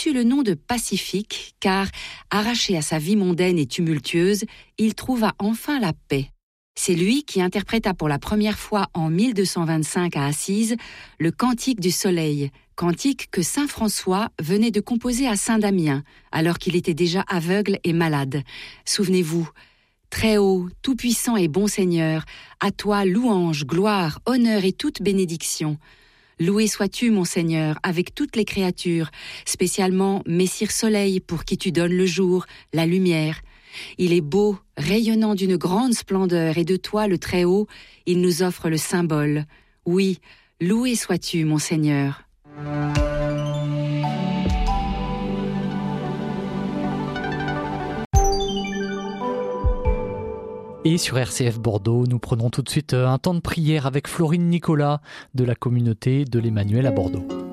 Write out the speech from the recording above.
reçu le nom de Pacifique, car, arraché à sa vie mondaine et tumultueuse, il trouva enfin la paix. C'est lui qui interpréta pour la première fois en 1225 à Assise le Cantique du Soleil, cantique que saint François venait de composer à Saint-Damien, alors qu'il était déjà aveugle et malade. Souvenez-vous, « Très haut, tout-puissant et bon Seigneur, à toi louange, gloire, honneur et toute bénédiction. Loué sois-tu, mon Seigneur, avec toutes les créatures, spécialement Messire Soleil pour qui tu donnes le jour, la lumière. Il est beau, rayonnant d'une grande splendeur, et de toi, le Très-Haut, il nous offre le symbole. Oui, loué sois-tu, mon Seigneur. » Et sur RCF Bordeaux, nous prenons tout de suite un temps de prière avec Florine Nicolas de la communauté de l'Emmanuel à Bordeaux.